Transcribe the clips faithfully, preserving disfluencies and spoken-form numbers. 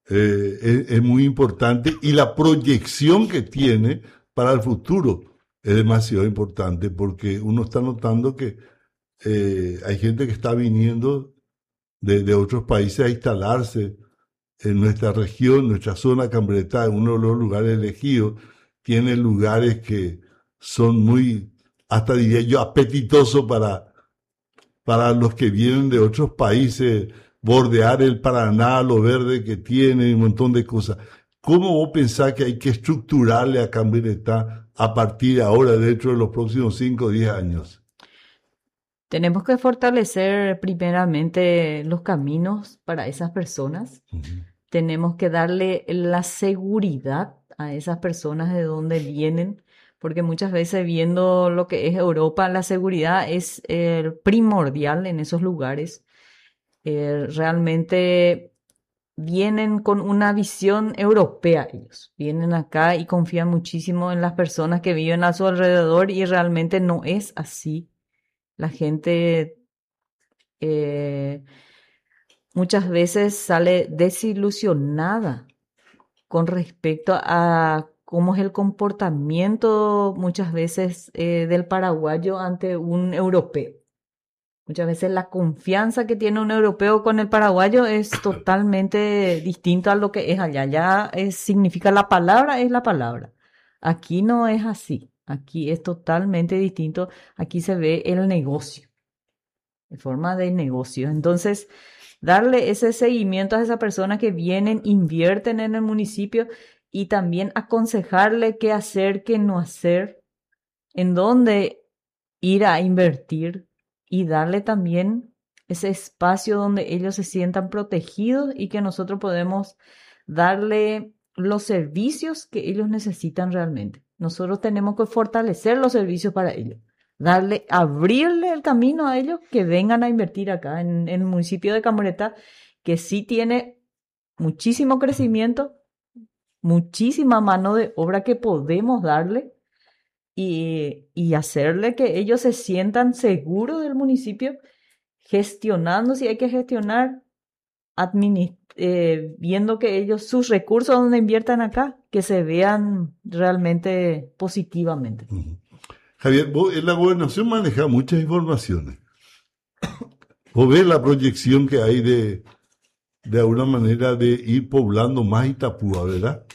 eh, es, es muy importante y la proyección que tiene para el futuro es demasiado importante porque uno está notando que eh, hay gente que está viniendo de, de otros países a instalarse en nuestra región, nuestra zona Cambretá, uno de los lugares elegidos, tiene lugares que son muy, hasta diría yo, apetitosos para, para los que vienen de otros países, bordear el Paraná, lo verde que tiene, y un montón de cosas. ¿Cómo vos pensás que hay que estructurarle a Cambretá a partir de ahora, dentro de los próximos cinco o diez años? Tenemos que fortalecer primeramente los caminos para esas personas. Uh-huh. Tenemos que darle la seguridad a esas personas de dónde vienen, porque muchas veces viendo lo que es Europa, la seguridad es eh, primordial en esos lugares. Eh, realmente vienen con una visión europea ellos. Vienen acá y confían muchísimo en las personas que viven a su alrededor y realmente no es así. La gente eh, muchas veces sale desilusionada con respecto a cómo es el comportamiento muchas veces eh, del paraguayo ante un europeo. Muchas veces la confianza que tiene un europeo con el paraguayo es totalmente distinto a lo que es allá. Allá es, significa la palabra es la palabra. Aquí no es así. Aquí es totalmente distinto. Aquí se ve el negocio, en forma de negocio. Entonces, darle ese seguimiento a esas personas que vienen, invierten en el municipio y también aconsejarle qué hacer, qué no hacer, en dónde ir a invertir y darle también ese espacio donde ellos se sientan protegidos y que nosotros podemos darle los servicios que ellos necesitan realmente. Nosotros tenemos que fortalecer los servicios para ellos, darle, abrirle el camino a ellos que vengan a invertir acá en, en el municipio de Cambretá, que sí tiene muchísimo crecimiento, muchísima mano de obra que podemos darle y, y hacerle que ellos se sientan seguros del municipio, gestionando si hay que gestionar, administ- eh, viendo que ellos, sus recursos donde inviertan acá, que se vean realmente positivamente. Uh-huh. Javier, vos en la gobernación maneja muchas informaciones. Vos ves la proyección que hay de, de alguna manera de ir poblando más Itapúa, ¿verdad?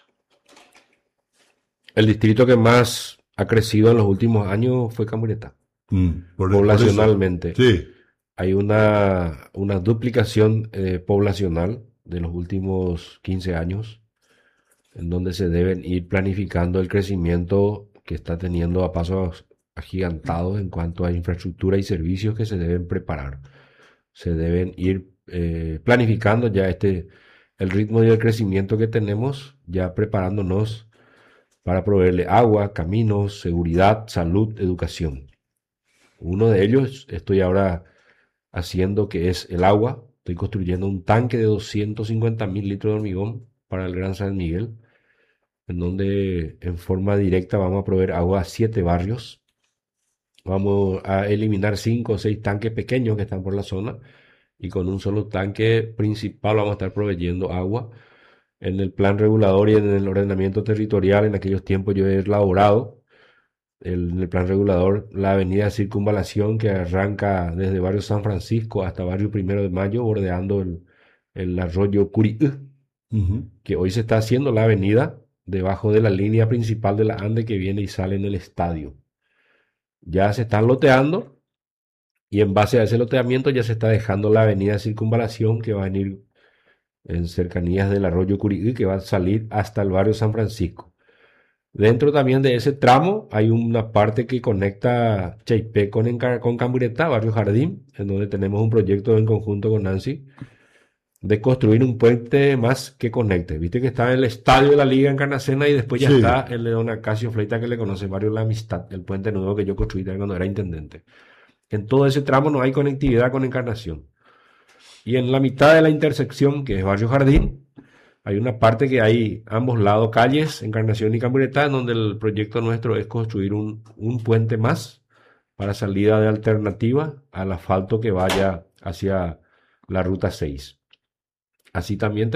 El distrito que más ha crecido en los últimos años fue Cambretá. Mm, por, poblacionalmente. Por sí. Hay una, una duplicación eh, poblacional de los últimos quince años, en donde se deben ir planificando el crecimiento que está teniendo a pasos agigantados en cuanto a infraestructura y servicios que se deben preparar. Se deben ir eh, planificando ya este, el ritmo y el crecimiento que tenemos, ya preparándonos para proveerle agua, caminos, seguridad, salud, educación. Uno de ellos estoy ahora haciendo, que es el agua. Estoy construyendo un tanque de doscientos cincuenta mil litros de hormigón para el Gran San Miguel, en donde en forma directa vamos a proveer agua a siete barrios. Vamos a eliminar cinco o seis tanques pequeños que están por la zona y con un solo tanque principal vamos a estar proveyendo agua. En el plan regulador y en el ordenamiento territorial, en aquellos tiempos yo he elaborado el, en el plan regulador la avenida Circunvalación, que arranca desde barrio San Francisco hasta barrio Primero de Mayo, bordeando el, el arroyo Curiú, uh-huh. que hoy se está haciendo la avenida debajo de la línea principal de la Ande que viene y sale en el estadio. Ya se están loteando y en base a ese loteamiento ya se está dejando la avenida Circunvalación, que va a venir en cercanías del arroyo Curiú, que va a salir hasta el barrio San Francisco. Dentro también de ese tramo hay una parte que conecta Chaipé con, con Cambretá, barrio Jardín, en donde tenemos un proyecto en conjunto con Nancy de construir un puente más que conecte. Viste que está el estadio de la Liga en Carnacena y después ya sí. está el de Don Acacio Fleita, que le conoce, barrio La Amistad, el puente nuevo que yo construí cuando era intendente. En todo ese tramo no hay conectividad con Encarnación. Y en la mitad de la intersección, que es barrio Jardín, hay una parte que hay ambos lados calles, Encarnación y Cambretá, en donde el proyecto nuestro es construir un, un puente más para salida de alternativa al asfalto que vaya hacia la ruta seis. Así también